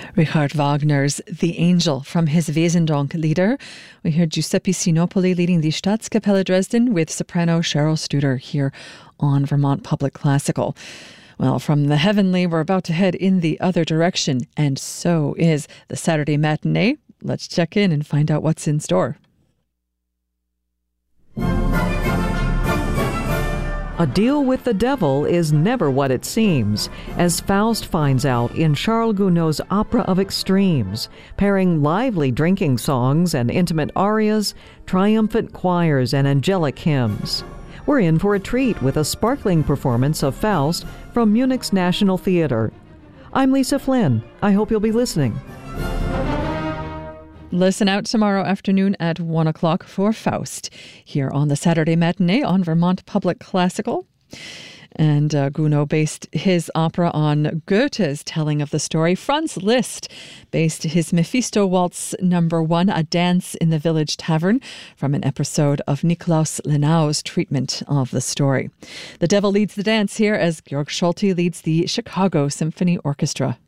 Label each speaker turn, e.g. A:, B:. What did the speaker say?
A: Richard Wagner's The Angel from his Wesendonck Lieder. We heard Giuseppe Sinopoli leading the Staatskapelle Dresden with soprano Cheryl Studer here on Vermont Public Classical. Well, from the heavenly, we're about to head in the other direction, and so is the Saturday matinee. Let's check in and find out what's in store.
B: A deal with the devil is never what it seems, as Faust finds out in Charles Gounod's Opera of Extremes, pairing lively drinking songs and intimate arias, triumphant choirs, and angelic hymns. We're in for a treat with a sparkling performance of Faust from Munich's National Theatre. I'm Lisa Flynn. I hope you'll be listening.
A: Listen out tomorrow afternoon at 1 o'clock for Faust here on the Saturday matinee on Vermont Public Classical. And Gounod based his opera on Goethe's telling of the story. Franz Liszt based his Mephisto Waltz No. 1, A Dance in the Village Tavern, from an episode of Niklaus Lenau's treatment of the story. The Devil leads the dance here as Georg Scholti leads the Chicago Symphony Orchestra.